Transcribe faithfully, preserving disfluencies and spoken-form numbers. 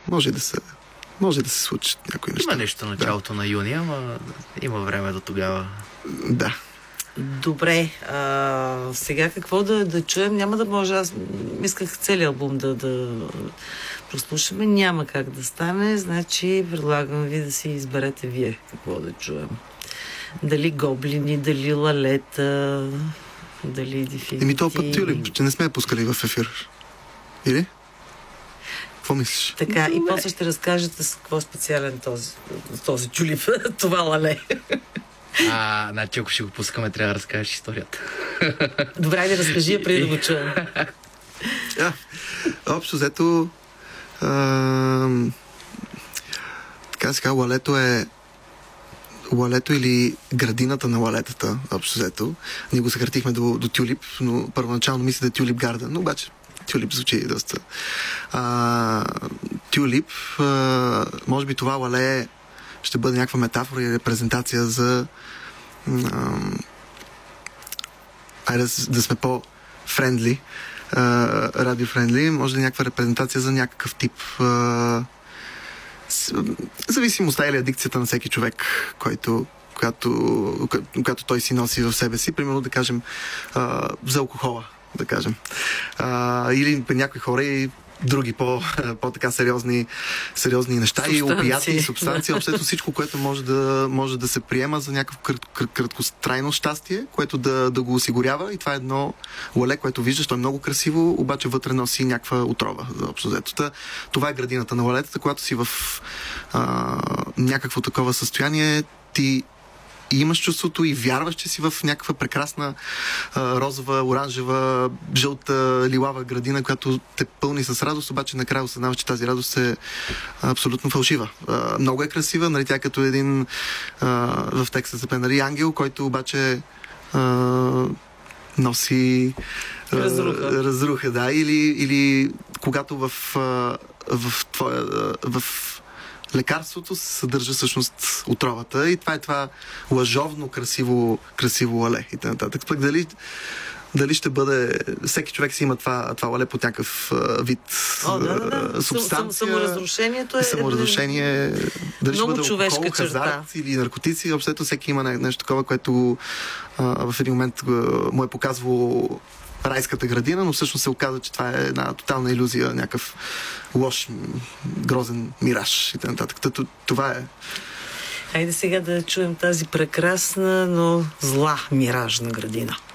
Може да се, може да се случат някои неща. Има нещо началото да. на юни, ама има време до тогава. Да. Добре, а, сега какво да, да чуем? Няма да може, аз исках целият албум да, да прослушаме, няма как да стане, значи предлагам ви да си изберете вие какво да чуем. Дали Гоблини, дали Лалета, дали Дефинити. Еми този път Тюлип, че не сме пускали в ефир. Или? Какво мислиш? Така, и после ще разкажете с какво специален този, този Тюлип, това лале. А, значи ако ще го пускаме, трябва да разкажеш историята. Добре, да разкажи я преди да го чуем. А, общо взето а, така да се казва, лалето е лалето или градината на лалетата, общо взето. Ние го съкратихме до, до Тюлип, но първоначално мисля да е Тюлип Гарден, но обаче Тюлип звучи доста. А, тюлип, а, може би това лале ще бъде някаква метафора и репрезентация за а, айде да, да сме по-френдли, радиофрендли, може да е някаква репрезентация за някакъв тип а, зависимостта или адикцията на всеки човек, който, която, която той си носи в себе си. Примерно да кажем а, за алкохола, да кажем. А, или някои хора и други по, по-така сериозни, сериозни неща субстанции. И опияти, и субстанции. Общо всичко, което може да, може да се приема за някакво крат, крат, краткотрайно щастие, което да, да го осигурява. И това е едно лале, което виждаш, то е много красиво, обаче вътре носи някаква отрова. Общо взето. Това е градината на лалетата, когато си в а, някакво такова състояние, ти и имаш чувството и вярваш, че си в някаква прекрасна а, розова, оранжева, жълта, лилава градина, която те пълни с радост, обаче накрая осъзнаваш, че тази радост е абсолютно фалшива. А, много е красива, нали, тя като един а, в текста се нали, ангел, който обаче а, носи а, разруха. разруха, да, или, или когато в, а, в твоя в лекарството се съдържа всъщност отровата и това е това лъжовно красиво, красиво лале и т.н. Пък дали, дали ще бъде... Всеки човек си има това, това лале по някакъв вид О, да, да, да. субстанция. Саморазрушението е... Саморазрушение... Дали много ще бъде алкохол, хазарт или наркотици. Общото всеки има нещо такова, което а, в един момент му е показвало райската градина, но всъщност се оказа, че това е една тотална илюзия, някакъв лош, грозен мираж и т.н. Това е. Хайде сега да чуем тази прекрасна, но зла миражна градина.